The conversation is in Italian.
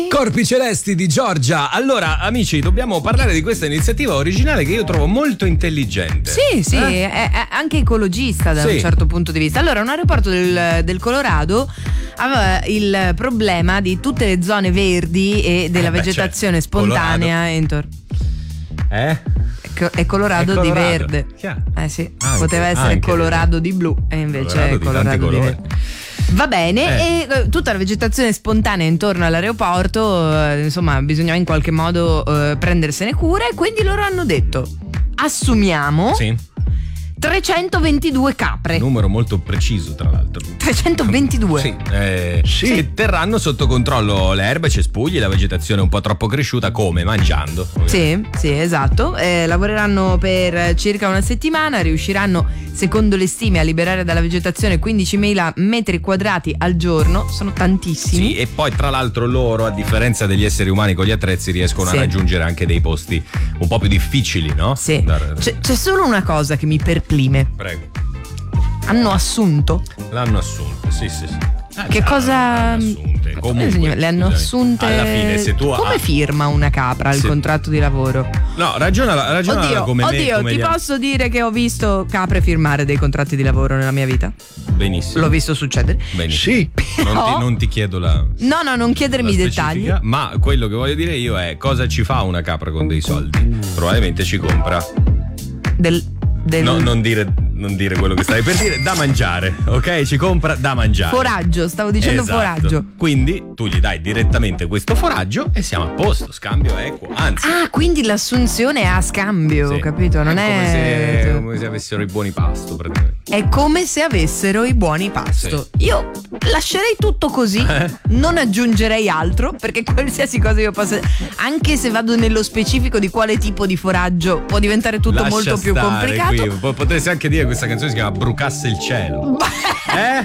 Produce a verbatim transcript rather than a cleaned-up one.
Corpi Celesti di Giorgia. Allora, amici, dobbiamo parlare di questa iniziativa originale che io trovo molto intelligente. Sì, sì, eh? è, è anche ecologista da sì. un certo punto di vista. Allora, un aeroporto del, del Colorado aveva il problema di tutte le zone verdi e della eh beh, vegetazione cioè, spontanea intorno. Eh? È Colorado, È Colorado di verde. Chiaro. Eh sì, Anche, poteva essere anche Colorado di blu e invece Colorado è di Colorado tanti di colori. verde. Va bene, Eh. e tutta la vegetazione spontanea intorno all'aeroporto, eh, insomma, bisognava in qualche modo eh, prendersene cura, e quindi loro hanno detto: assumiamo Sì. trecentoventidue capre. Numero molto preciso, tra l'altro. trecentoventidue? Sì, eh, sì. Che terranno sotto controllo le erbe, cespugli, la vegetazione un po' troppo cresciuta, come? Mangiando. Sì, sì, esatto. Eh, lavoreranno per circa una settimana, riusciranno, secondo le stime, a liberare dalla vegetazione quindicimila metri quadrati al giorno. Sono tantissimi. Sì, e poi tra l'altro loro, a differenza degli esseri umani con gli attrezzi, riescono Sì. a raggiungere anche dei posti un po' più difficili, no? Sì. Dar- C'è, c'è solo una cosa che mi perplime. Prego. Hanno assunto. L'hanno assunto, sì, sì, sì. Ah, Che già, cosa- l'hanno assunte. Comunque, le hanno scusami, assunte. alla fine, se tu Come ah, firma una capra il se- contratto di lavoro? No, ragiona, ragiona Oddio, come me, oddio come ti gli- posso dire che ho visto capre firmare dei contratti di lavoro nella mia vita? Benissimo. L'ho visto succedere. Benissimo. Sì. Non Però- ti, non ti chiedo la, No, no, non chiedermi la i dettagli. specifica, ma quello che voglio dire io è: cosa ci fa una capra con dei soldi? Probabilmente ci compra. Del, del No, non dire, non dire quello che stai per dire, da mangiare, ok? Ci compra da mangiare. foraggio, stavo dicendo Esatto. foraggio. Quindi tu gli dai direttamente questo foraggio e siamo a posto, scambio equo, anzi. Ah, quindi l'assunzione è a scambio, sì, capito? Non come è. se, come se avessero i buoni pasto, praticamente. È come se avessero i buoni pasto. Io lascerei tutto così, Eh? non aggiungerei altro, perché qualsiasi cosa io possa. Anche se vado nello specifico di quale tipo di foraggio, può diventare tutto Lascia molto più stare complicato. qui. Po- Potresti anche dire che questa canzone si chiama Brucasse il cielo. Eh?